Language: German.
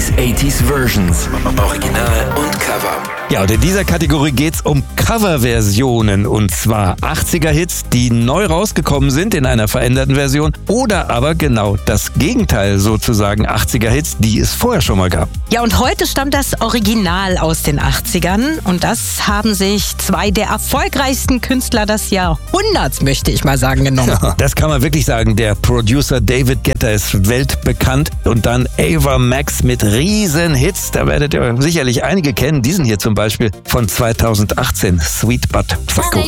70s, 80s Versions. Original und Cover. Ja, und in dieser Kategorie geht's um Coverversionen. Und zwar 80er-Hits, die neu rausgekommen sind in einer veränderten Version. Oder aber genau das Gegenteil sozusagen, 80er-Hits, die es vorher schon mal gab. Ja, und heute stammt das Original aus den 80ern. Und das haben sich zwei der erfolgreichsten Künstler des Jahrhunderts, möchte ich mal sagen, genommen. Ja, das kann man wirklich sagen. Der Producer David Guetta ist weltbekannt. Und dann Ava Max mit riesen Hits. Da werdet ihr sicherlich einige kennen. Diesen hier zum Beispiel von 2018, Sweet But Psycho.